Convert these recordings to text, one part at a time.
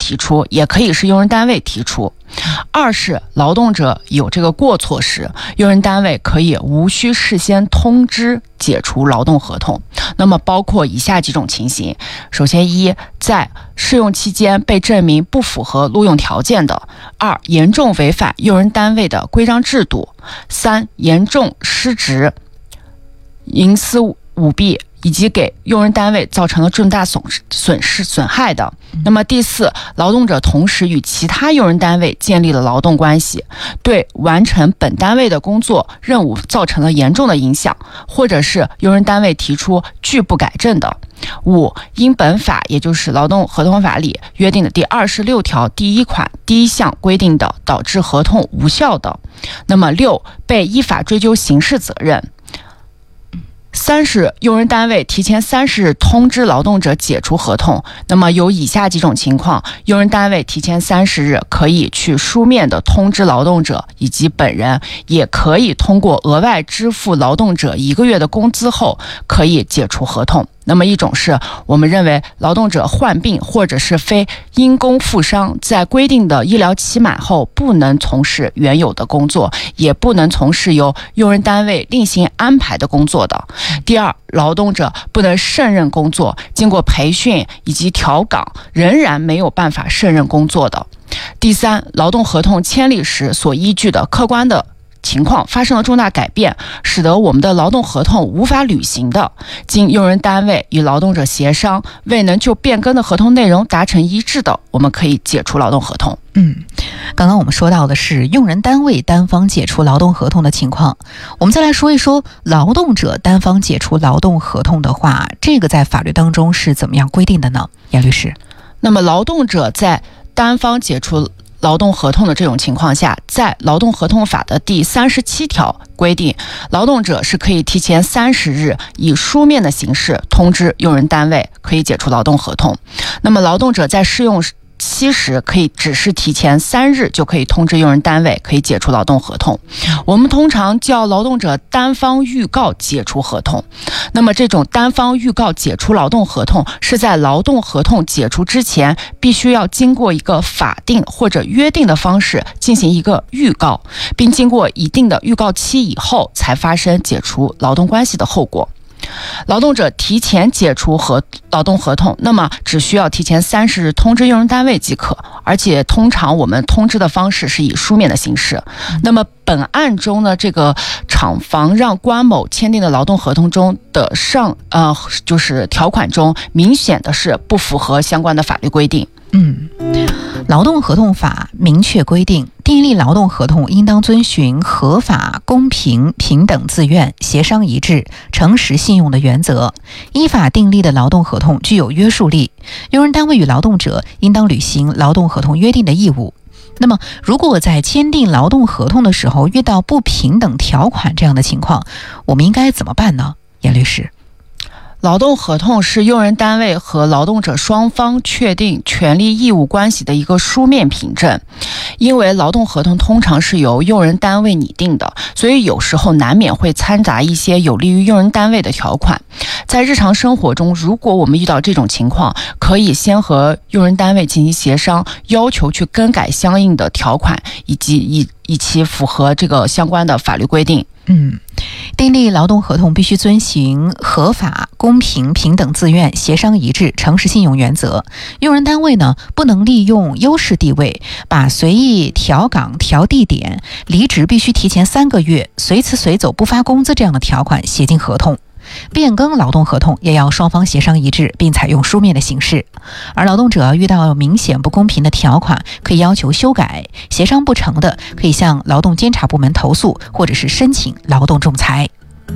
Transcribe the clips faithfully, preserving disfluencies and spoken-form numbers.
提出，也可以是用人单位提出。二是劳动者有这个过错时，用人单位可以无需事先通知解除劳动合同。那么包括以下几种情形：首先，一，在试用期间被证明不符合录用条件的；二，严重违反用人单位的规章制度；三，严重失职、营私舞弊，以及给用人单位造成了重大损失、损失、损害的。那么第四，劳动者同时与其他用人单位建立了劳动关系，对完成本单位的工作任务造成了严重的影响，或者是用人单位提出拒不改正的。五，因本法也就是劳动合同法里约定的第二十六条第一款第一项规定的导致合同无效的。那么六，被依法追究刑事责任。三是用人单位提前三十日通知劳动者解除合同。那么有以下几种情况，用人单位提前三十日可以去书面的通知劳动者以及本人，也可以通过额外支付劳动者一个月的工资后可以解除合同。那么一种是我们认为劳动者患病或者是非因公负伤，在规定的医疗期满后不能从事原有的工作，也不能从事由用人单位另行安排的工作的。第二，劳动者不能胜任工作，经过培训以及调岗仍然没有办法胜任工作的。第三，劳动合同签立时所依据的客观的情况发生了重大改变，使得我们的劳动合同无法履行的，经用人单位与劳动者协商未能就变更的合同内容达成一致的，我们可以解除劳动合同。 嗯，刚刚我们说到的是用人单位单方解除劳动合同的情况，我们再来说一说劳动者单方解除劳动合同的话，这个在法律当中是怎么样规定的呢？杨律师。 那么劳动者在单方解除劳动合同的这种情况下，在劳动合同法的第三十七条规定，劳动者是可以提前三十日以书面的形式通知用人单位可以解除劳动合同。那么劳动者在试用期时可以只是提前三日就可以通知用人单位可以解除劳动合同。我们通常叫劳动者单方预告解除合同。那么这种单方预告解除劳动合同是在劳动合同解除之前，必须要经过一个法定或者约定的方式进行一个预告，并经过一定的预告期以后才发生解除劳动关系的后果。劳动者提前解除合劳动合同，那么只需要提前三十日通知用人单位即可，而且通常我们通知的方式是以书面的形式。那么本案中呢，这个厂房让关某签订的劳动合同中的上呃就是条款中，明显的是不符合相关的法律规定。 嗯，劳动合同法明确规定，订立劳动合同应当遵循合法、公平、平等、自愿、协商一致、诚实信用的原则。依法订立的劳动合同具有约束力，用人单位与劳动者应当履行劳动合同约定的义务。那么如果在签订劳动合同的时候遇到不平等条款这样的情况，我们应该怎么办呢？严律师。 劳动合同是用人单位和劳动者双方确定权利义务关系的一个书面凭证。因为劳动合同通常是由用人单位拟定的，所以有时候难免会掺杂一些有利于用人单位的条款。在日常生活中，如果我们遇到这种情况，可以先和用人单位进行协商，要求去更改相应的条款，以及以以其符合这个相关的法律规定。 嗯，订立劳动合同必须遵循合法、公平、平等、自愿、协商一致、诚实信用原则。用人单位呢，不能利用优势地位，把随意调岗、调地点、离职必须提前三个月、随辞随走不发工资这样的条款写进合同。变更劳动合同也要双方协商一致，并采用书面的形式。而劳动者遇到明显不公平的条款，可以要求修改；协商不成的，可以向劳动监察部门投诉，或者是申请劳动仲裁。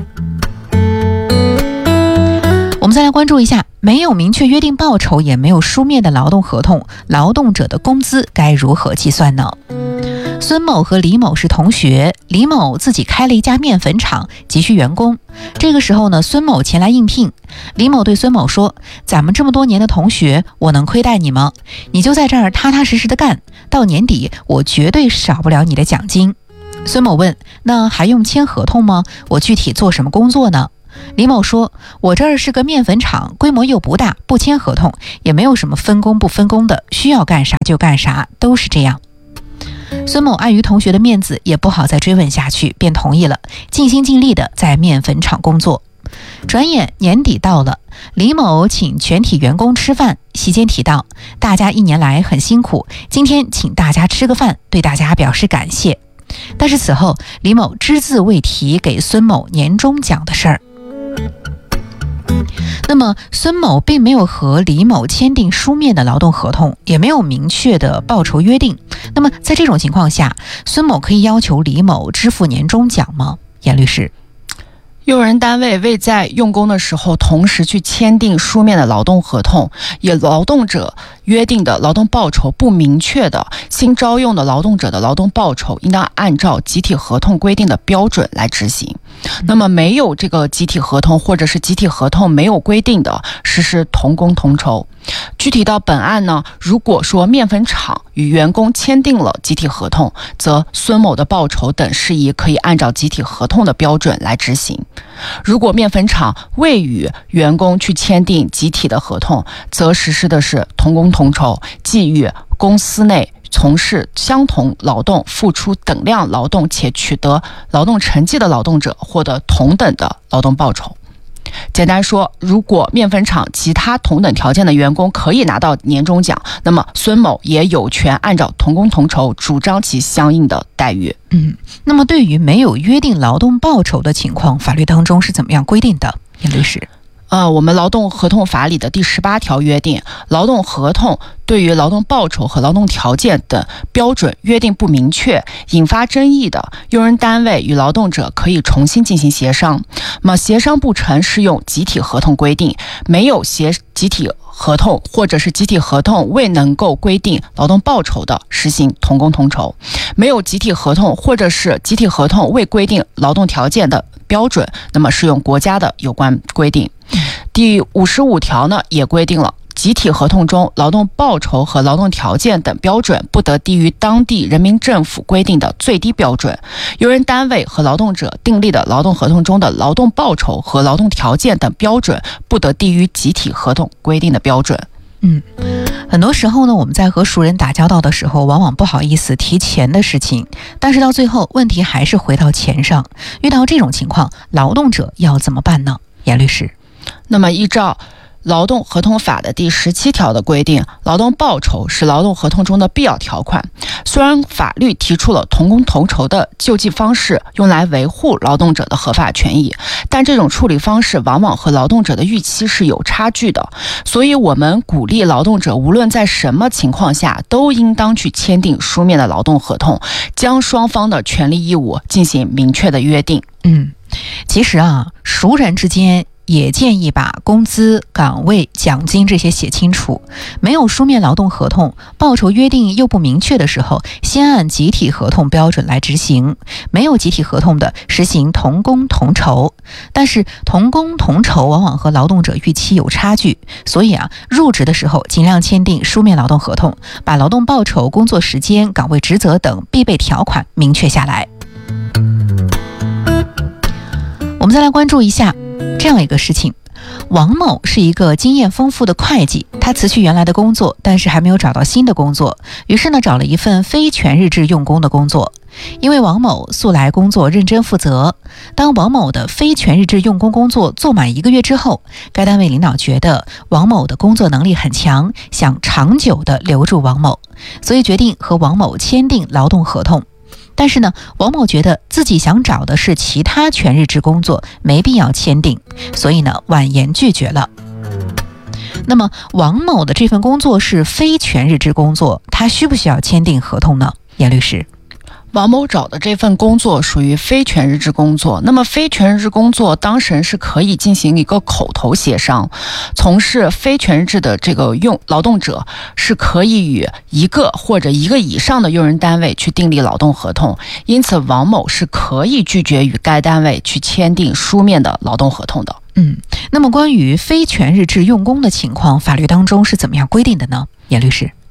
我们再来关注一下，没有明确约定报酬，也没有书面的劳动合同，劳动者的工资该如何计算呢？孙某和李某是同学，李某自己开了一家面粉厂，急需员工。这个时候呢，孙某前来应聘。李某对孙某说：“咱们这么多年的同学，我能亏待你吗？你就在这儿踏踏实实的干，到年底我绝对少不了你的奖金。”孙某问：“那还用签合同吗？我具体做什么工作呢？” 李某说，我这儿是个面粉厂，规模又不大，不签合同，也没有什么分工不分工的，需要干啥就干啥，都是这样。孙某碍于同学的面子，也不好再追问下去，便同意了，尽心尽力的在面粉厂工作。转眼年底到了，李某请全体员工吃饭，席间提到，大家一年来很辛苦，今天请大家吃个饭，对大家表示感谢。但是此后，李某只字未提给孙某年终奖的事儿。那么孙某并没有和李某签订书面的劳动合同，也没有明确的报酬约定。那么在这种情况下，孙某可以要求李某支付年终奖吗？严律师， 用人单位未在用工的时候同时去签订书面的劳动合同，也劳动者约定的劳动报酬不明确的，新招用的劳动者的劳动报酬应当按照集体合同规定的标准来执行。那么没有这个集体合同，或者是集体合同没有规定的，实施同工同酬。具体到本案呢，如果说面粉厂与员工签订了集体合同，则孙某的报酬等事宜可以按照集体合同的标准来执行。如果面粉厂未与员工去签订集体的合同，则实施的是同工同酬，即与公司内从事相同劳动、付出等量劳动且取得劳动成绩的劳动者获得同等的劳动报酬。简单说，如果面粉厂其他同等条件的员工可以拿到年终奖，那么孙某也有权按照同工同酬主张其相应的待遇。 嗯，那么对于没有约定劳动报酬的情况，法律当中是怎么样规定的？严律师。 呃，我们劳动合同法里的第十八条约定，劳动合同对于劳动报酬和劳动条件等标准约定不明确，引发争议的，用人单位与劳动者可以重新进行协商。那么协商不成，适用集体合同规定；没有协集体合同，或者是集体合同未能够规定劳动报酬的，实行同工同酬；没有集体合同，或者是集体合同未规定劳动条件的标准，那么适用国家的有关规定。第五十五条呢，也规定了集体合同中劳动报酬和劳动条件等标准不得低于当地人民政府规定的最低标准。用人单位和劳动者订立的劳动合同中的劳动报酬和劳动条件等标准不得低于集体合同规定的标准。 嗯，很多时候呢，我们在和熟人打交道的时候，往往不好意思提钱的事情，但是到最后问题还是回到钱上。遇到这种情况，劳动者要怎么办呢？严律师。 那么依照劳动合同法的第十七条的规定，劳动报酬是劳动合同中的必要条款。虽然法律提出了同工同酬的救济方式，用来维护劳动者的合法权益，但这种处理方式往往和劳动者的预期是有差距的。所以我们鼓励劳动者无论在什么情况下，都应当去签订书面的劳动合同，将双方的权利义务进行明确的约定。 嗯，其实啊，熟人之间也建议把工资、岗位、奖金这些写清楚。没有书面劳动合同，报酬约定又不明确的时候，先按集体合同标准来执行；没有集体合同的，实行同工同酬。但是同工同酬往往和劳动者预期有差距，所以啊，入职的时候尽量签订书面劳动合同，把劳动报酬、工作时间、岗位职责等必备条款明确下来。我们再来关注一下这样一个事情。王某是一个经验丰富的会计，他辞去原来的工作，但是还没有找到新的工作，于是呢找了一份非全日制用工的工作。因为王某素来工作认真负责，当王某的非全日制用工工作做满一个月之后，该单位领导觉得王某的工作能力很强，想长久地留住王某，所以决定和王某签订劳动合同。但是呢，王某觉得自己想找的是其他全日制工作，没必要签订，所以呢，婉言拒绝了。那么，王某的这份工作是非全日制工作，他需不需要签订合同呢？严律师。 王某找的这份工作属于非全日制工作，那么非全日制工作当事人是可以进行一个口头协商，从事非全日制的这个用劳动者是可以与一个或者一个以上的用人单位去订立劳动合同，因此王某是可以拒绝与该单位去签订书面的劳动合同的。 嗯，那么关于非全日制用工的情况，法律当中是怎么样规定的呢？严律师。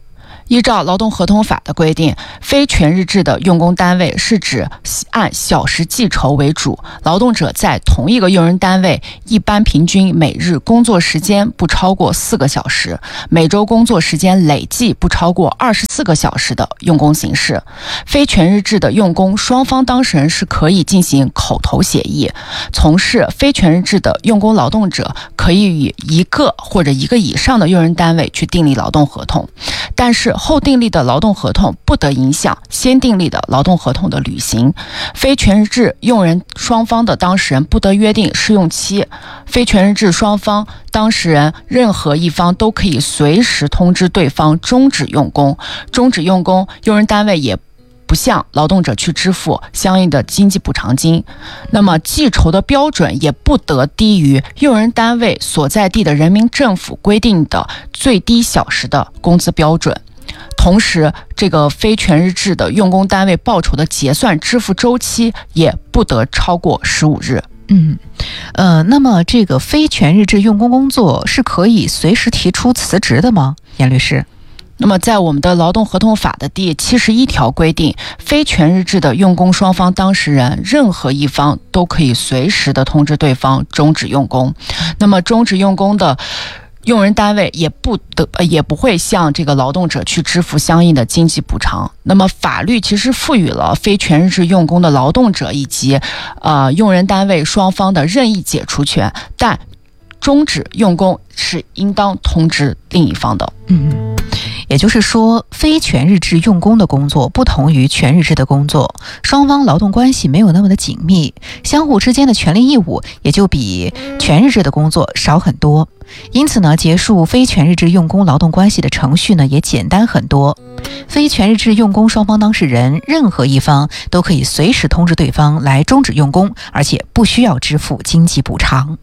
依照劳动合同法的规定，非全日制的用工单位是指按小时计酬为主，劳动者在同一个用人单位一般平均每日工作时间不超过四个小时，每周工作时间累计不超过二十四个小时的用工形式。非全日制的用工双方当事人是可以进行口头协议，从事非全日制的用工劳动者可以与一个或者一个以上的用人单位去订立劳动合同，但是后订立的劳动合同不得影响先订立的劳动合同的履行。非全日制用人双方的当事人不得约定试用期，非全日制双方当事人任何一方都可以随时通知对方终止用工，终止用工，用人单位也不向劳动者去支付相应的经济补偿金。那么计酬的标准也不得低于用人单位所在地的人民政府规定的最低小时的工资标准。同时，这个非全日制的用工单位报酬的结算支付周期也不得超过十五日。 嗯，呃，那么这个非全日制用工工作是可以随时提出辞职的吗？严律师？ 那么在我们的劳动合同法的第七十一条规定，非全日制的用工双方当事人任何一方都可以随时的通知对方终止用工。那么终止用工的用人单位也不得也不会向这个劳动者去支付相应的经济补偿。那么法律其实赋予了非全日制用工的劳动者以及呃用人单位双方的任意解除权，但终止用工是应当通知另一方的。 嗯，也就是说，非全日制用工的工作不同于全日制的工作，双方劳动关系没有那么的紧密，相互之间的权利义务也就比全日制的工作少很多。因此呢，结束非全日制用工劳动关系的程序呢也简单很多。非全日制用工双方当事人任何一方都可以随时通知对方来终止用工，而且不需要支付经济补偿。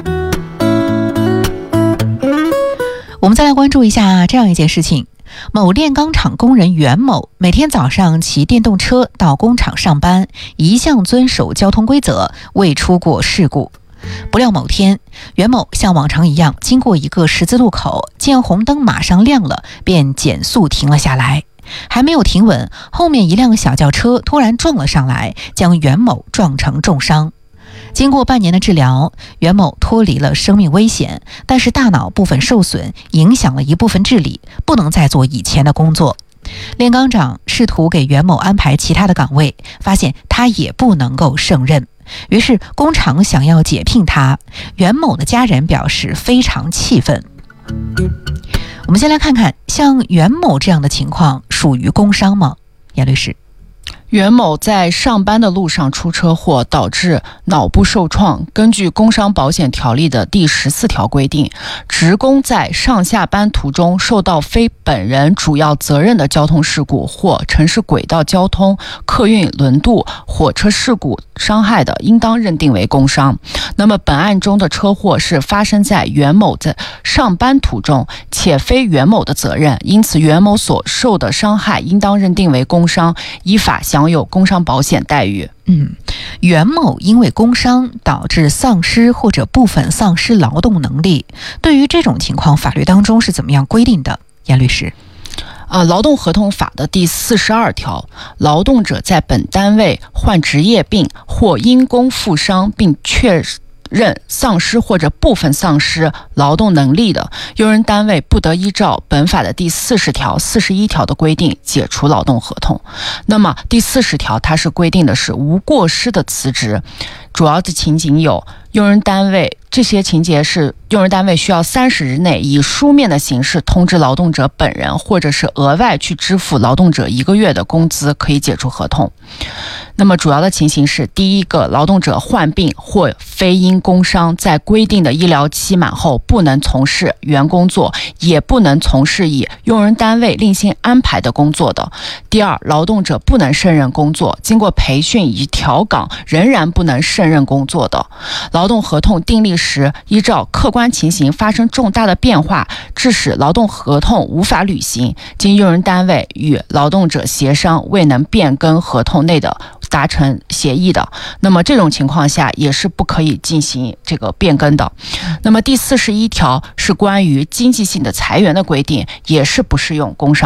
我们再来关注一下这样一件事情。某炼钢厂工人袁某每天早上骑电动车到工厂上班，一向遵守交通规则，未出过事故。不料某天，袁某像往常一样经过一个十字路口，见红灯马上亮了，便减速停了下来。还没有停稳，后面一辆小轿车突然撞了上来，将袁某撞成重伤。经过半年的治疗，袁某脱离了生命危险，但是大脑部分受损，影响了一部分智力，不能再做以前的工作。炼钢厂试图给袁某安排其他的岗位，发现他也不能够胜任，于是工厂想要解聘他。袁某的家人表示非常气愤。我们先来看看，像袁某这样的情况属于工伤吗？严律师？ 袁某在上班的路上出车祸，导致脑部受创。根据工伤保险条例的第十四条规定，职工在上下班途中受到非本人主要责任的交通事故或城市轨道交通、客运轮渡、火车事故伤害的，应当认定为工伤。那么本案中的车祸是发生在袁某在上班途中，且非袁某的责任，因此袁某所受的伤害应当认定为工伤，依法享有工伤保险待遇。 嗯，袁某因为工伤导致丧失或者部分丧失劳动能力，对于这种情况，法律当中是怎么样规定的？严律师？ 啊，劳动合同法的第四十二条，劳动者在本单位患职业病或因公负伤并确认丧失或者部分丧失劳动能力的，用人单位不得依照本法的第四十条、四十一条的规定解除劳动合同。那么第四十条它是规定的是无过失的辞职，主要的情景有用人单位，这些情节是用人单位需要三十日内以书面的形式通知劳动者本人，或者是额外去支付劳动者一个月的工资，可以解除合同。那么主要的情形是，第一个，劳动者患病或非因工伤，在规定的医疗期满后不能从事原工作，也不能从事以用人单位另行安排的工作的。第二，劳动者不能胜任工作，经过培训以及调岗仍然不能胜任工作的。劳动合同订立时，依照客观情形发生重大的变化，致使劳动合同无法履行，经用人单位与劳动者协商未能变更合同内的达成协议的，那么这种情况下也是不可以进行这个变更的。那么第四十一条是关于经济性的裁员的规定，也是不适用工伤的。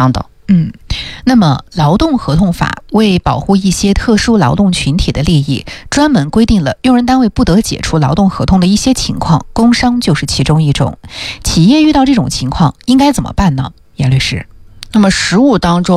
嗯，那么劳动合同法为保护一些特殊劳动群体的利益，专门规定了用人单位不得解除劳动合同的一些情况，工伤就是其中一种。企业遇到这种情况应该怎么办呢？严律师。 那么实务当中